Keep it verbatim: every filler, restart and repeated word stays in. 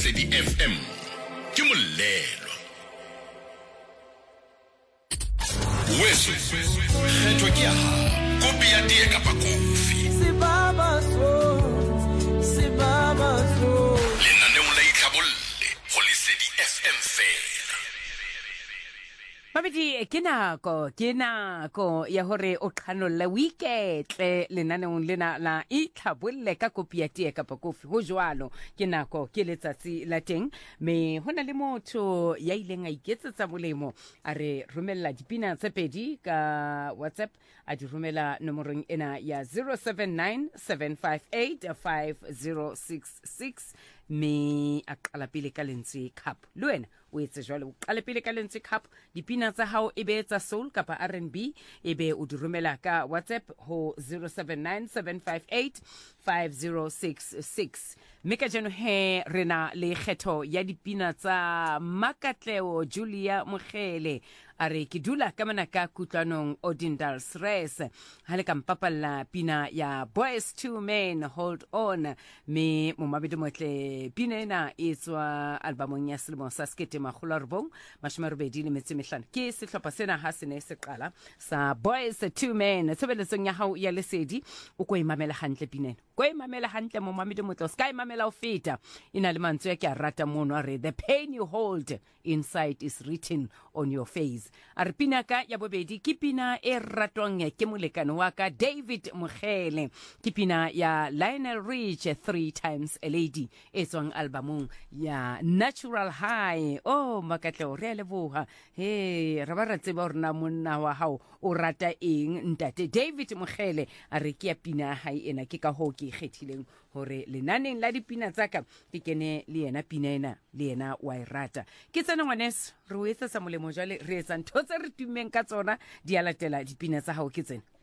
Lesedi F M ke molelo weso kgetho ke ha kopi ya tie kapa kofi sibaba so sibaba so lena ne mla itlhabolle go Lesedi F M fela Mabedi ke nako ke nako ya hore o qhanolle weeketle lenaneng lena la itlhabolle ka kopi ya tie kapa kofi ho jwalo ke nako ke letsatsi la teng me hona le motho ya ileng a iketsetsa molemo a re romella dipina tse pedi ka WhatsApp a di romela nomorong ena ya zero seven nine seven five eight five zero six six me a qala pele ka lentswe cup le wena o etse jwale o qala pele ka lentswe cup dipina tsa hao e be tsa soul kapa R and B e be o di romela ka WhatsApp ho zero seven nine seven five eight five zero six six me ka jeno he rena le kgetho ya dipina tsa Makatleo Julia Mogele are ke dula ka mana ka kutlwanong Odindal Stress hale ka mpapalla pina ya Boys Two Men Hold On me mo mabedi motle pina ena e tswa albumong ya selemo sa skete magolo robong mashmarobedi le metse mehlano ke sehlopha sena ha sene se qala sa Boys Two Men tshebeletsong ya hao ya Lesedi o ko imamela hantle pinena ko imamela hantle mo mabedi motle ska imamela o feta ina le mantswe ya ke a rata mono are the pain you hold inside is written on your face a re pina ka ya bobedi ke pina e ratwang ke molekane wa ka David Mogele ke pina ya Lionel Rich Three Times a Lady e tswang albumong ya Natural High oh Makatleo re leboha he re ba re tseba rena monna wa hao o rata eng ntate David Mogele a re ke ya pina hai ena ke ka ho ke kgethileng hore lenaneng la dipina tsaka ke kene le yena pina ena le yena wa irata ke tsena ngwanes re o etsa sa molemo jwale re etsa ntho tse re tumeng ka tsona di alatela dipina tsa hao ke tsena